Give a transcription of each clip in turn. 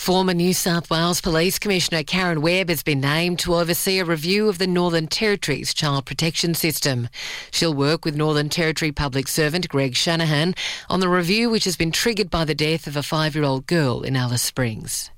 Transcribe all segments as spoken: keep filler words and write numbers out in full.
Former New South Wales Police Commissioner Karen Webb has been named to oversee a review of the Northern Territory's child protection system. She'll work with Northern Territory public servant Greg Shanahan on the review, which has been triggered by the death of a five-year-old girl in Alice Springs.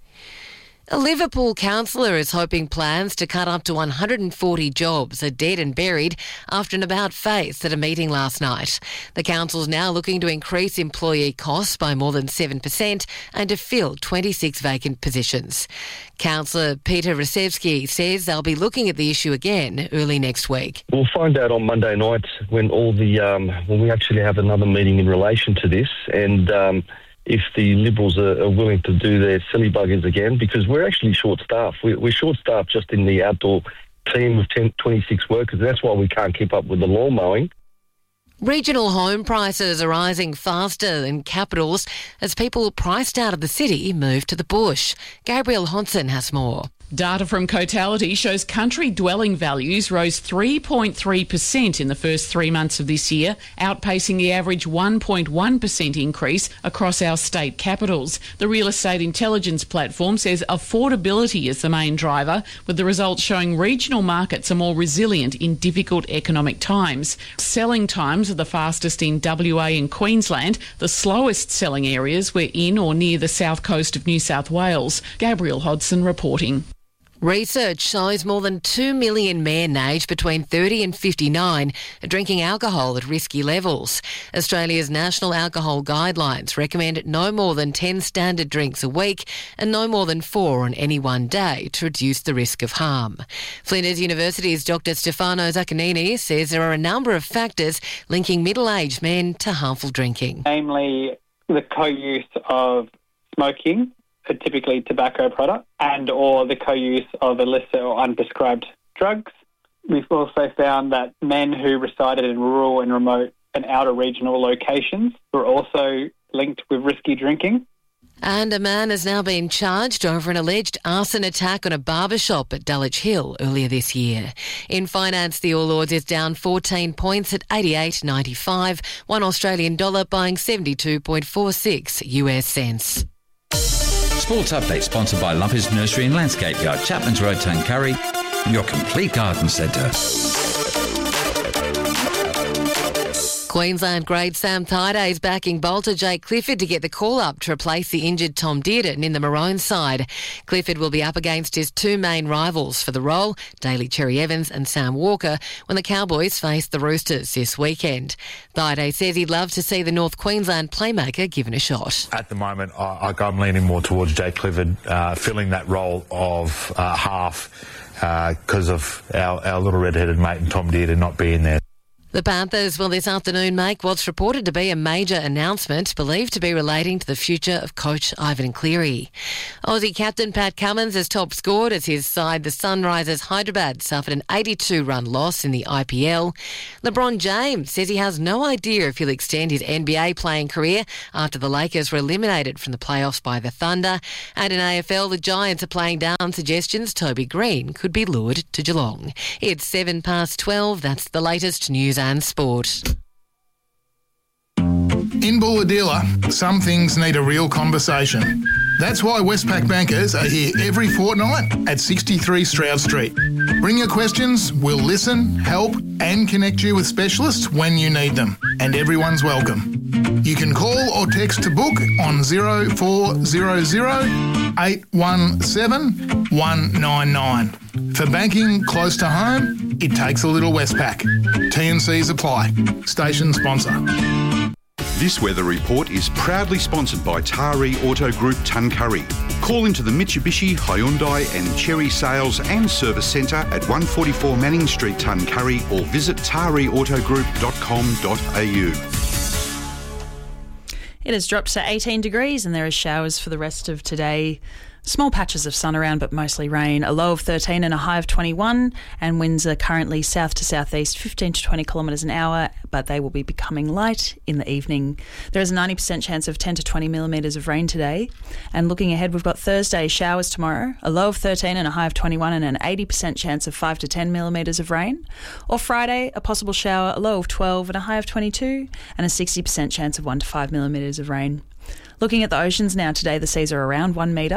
A Liverpool councillor is hoping plans to cut up to one hundred forty jobs are dead and buried after an about-face at a meeting last night. The council's now looking to increase employee costs by more than seven percent and to fill twenty-six vacant positions. Councillor Peter Rasevsky says they'll be looking at the issue again early next week. We'll find out on Monday night when all the um, when we actually have another meeting in relation to this, and um, if the Liberals are, are willing to do their silly buggers again, because we're actually short-staffed. We're, we're short-staffed just in the outdoor team of ten, twenty-six workers. That's why we can't keep up with the lawn mowing. Regional home prices are rising faster than capitals as people priced out of the city move to the bush. Gabrielle Hodson has more. Data from Cotality shows country dwelling values rose three point three percent in the first three months of this year, outpacing the average one point one percent increase across our state capitals. The real estate intelligence platform says affordability is the main driver, with the results showing regional markets are more resilient in difficult economic times. Selling times are the fastest in W A and Queensland. The slowest selling areas were in or near the south coast of New South Wales. Gabrielle Hodson reporting. Research shows more than two million men aged between thirty and fifty-nine are drinking alcohol at risky levels. Australia's national alcohol guidelines recommend no more than ten standard drinks a week and no more than four on any one day to reduce the risk of harm. Flinders University's Doctor Stefano Zaccanini says there are a number of factors linking middle-aged men to harmful drinking. Namely, the co-use of smoking, typically tobacco product, and or the co-use of illicit or unprescribed drugs. We've also found that men who resided in rural and remote and outer regional locations were also linked with risky drinking. And a man has now been charged over an alleged arson attack on a barber shop at Dulwich Hill earlier this year. In finance, the All Ords is down fourteen points at eighty-eight ninety-five, one Australian dollar buying seventy-two point four six U S cents. Sports Update sponsored by Lumpers Nursery and Landscape Yard, Chapman's Road, Tuncurry, your complete garden centre. Queensland great Sam Thaiday is backing bowler Jake Clifford to get the call-up to replace the injured Tom Dearden in the Maroon side. Clifford will be up against his two main rivals for the role, Daly Cherry Evans and Sam Walker, when the Cowboys face the Roosters this weekend. Thaiday says he'd love to see the North Queensland playmaker given a shot. At the moment, I, I'm leaning more towards Jake Clifford uh, filling that role of uh, half because uh, of our, our little red-headed mate and Tom Dearden not being there. The Panthers will this afternoon make what's reported to be a major announcement believed to be relating to the future of coach Ivan Cleary. Aussie captain Pat Cummins has top scored as his side, the Sunrisers Hyderabad, suffered an eighty-two run loss in the I P L. LeBron James says he has no idea if he'll extend his N B A playing career after the Lakers were eliminated from the playoffs by the Thunder. And in A F L, the Giants are playing down suggestions Toby Green could be lured to Geelong. It's seven past twelve. That's the latest news and sport. In Bulahdelah, some things need a real conversation. That's why Westpac bankers are here every fortnight at sixty-three Stroud Street. Bring your questions, we'll listen, help and connect you with specialists when you need them. And everyone's welcome. You can call or text to book on zero four zero zero eight one seven one nine nine. For banking close to home, it takes a little Westpac. T and Cs apply. Station sponsor. This weather report is proudly sponsored by Taree Auto Group Tuncurry. Call into the Mitsubishi, Hyundai and Chery Sales and Service Centre at one forty-four Manning Street, Tuncurry, or visit taree auto group dot com dot a u. It has dropped to eighteen degrees and there are showers for the rest of today. Small patches of sun around, but mostly rain. A low of thirteen and a high of twenty-one, and winds are currently south to southeast, fifteen to twenty kilometres an hour, but they will be becoming light in the evening. There is a ninety percent chance of ten to twenty millimetres of rain today. And looking ahead, we've got Thursday showers tomorrow, a low of thirteen and a high of twenty-one, and an eighty percent chance of five to ten millimetres of rain. Or Friday, a possible shower, a low of twelve and a high of twenty-two, and a sixty percent chance of one to five millimetres of rain. Looking at the oceans now today, the seas are around one metre.